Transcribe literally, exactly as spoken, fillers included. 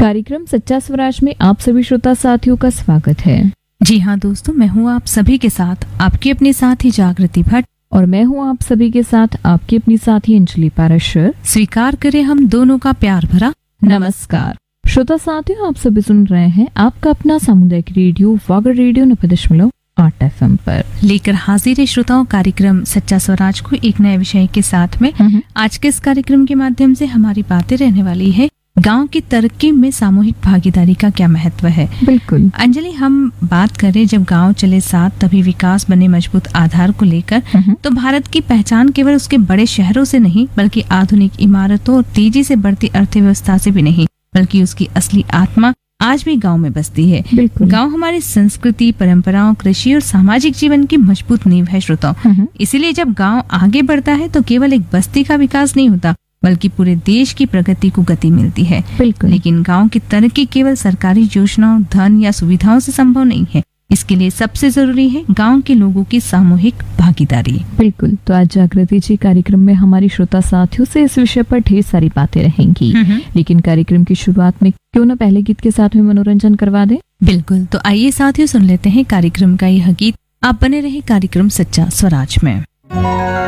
कार्यक्रम सच्चा स्वराज में आप सभी श्रोता साथियों का स्वागत है। जी हाँ दोस्तों, मैं हूँ आप सभी के साथ आपकी अपने साथी जागृति भट्ट और मैं हूँ आप सभी के साथ आपकी अपनी साथी अंजलि पाराशर। स्वीकार करें हम दोनों का प्यार भरा नमस्कार। श्रोता साथियों, आप सभी सुन रहे हैं आपका अपना सामुदायिक रेडियो वागर रेडियो नब्बे दशमलव आठ एफ एम पर लेकर हाजिर है श्रोताओं कार्यक्रम सच्चा स्वराज को एक नए विषय के साथ में। आज के इस कार्यक्रम के माध्यम से हमारी बातें रहने वाली है गांव की तरक्की में सामूहिक भागीदारी का क्या महत्व है। बिल्कुल अंजलि, हम बात करें जब गांव चले साथ तभी विकास बने मजबूत आधार को लेकर, तो भारत की पहचान केवल उसके बड़े शहरों से नहीं बल्कि आधुनिक इमारतों और तेजी से बढ़ती अर्थव्यवस्था से भी नहीं, बल्कि उसकी असली आत्मा आज भी गांव में बसती है। गांव हमारी संस्कृति, परंपराओं, कृषि और सामाजिक जीवन की मजबूत नींव है श्रोताओं। इसीलिए जब गांव आगे बढ़ता है तो केवल एक बस्ती का विकास नहीं होता बल्कि पूरे देश की प्रगति को गति मिलती है। लेकिन गांव की तरक्की केवल सरकारी योजनाओं, धन या सुविधाओं से संभव नहीं है। इसके लिए सबसे जरूरी है गांव के लोगों की सामूहिक भागीदारी। बिल्कुल। तो आज जागृति जी कार्यक्रम में हमारी श्रोता साथियों से इस विषय पर ढेर सारी बातें रहेंगी, लेकिन कार्यक्रम की शुरुआत में क्यों न पहले गीत के साथ में मनोरंजन करवा दें। बिल्कुल, तो आइए साथियों सुन लेते हैं कार्यक्रम का यह गीत। आप बने रहे कार्यक्रम सच्चा स्वराज में।